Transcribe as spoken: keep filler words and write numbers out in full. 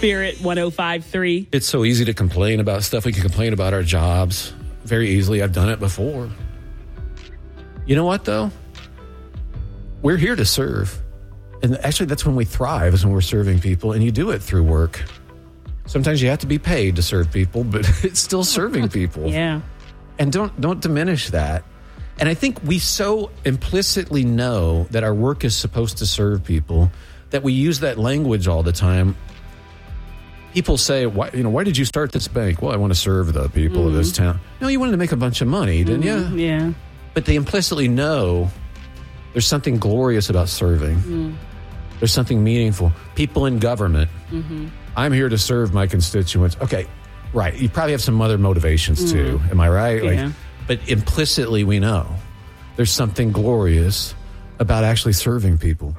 Spirit one oh five point three. It's so easy to complain about stuff. We can complain about our jobs very easily. I've done it before. You know what, though? We're here to serve. And actually, that's when we thrive, is when we're serving people. And you do it through work. Sometimes you have to be paid to serve people, but it's still serving people. Yeah. And don't don't diminish that. And I think we so implicitly know that our work is supposed to serve people that we use that language all the time. People say, "Why, you know, why did you start this bank?" Well, I want to serve the people mm-hmm. of this town. No, you wanted to make a bunch of money, didn't mm-hmm. you? Yeah. But they implicitly know there's something glorious about serving. Mm. There's something meaningful. People in government. Mm-hmm. I'm here to serve my constituents. Okay, right. You probably have some other motivations mm-hmm. too. Am I right? Yeah. Like, but implicitly we know there's something glorious about actually serving people.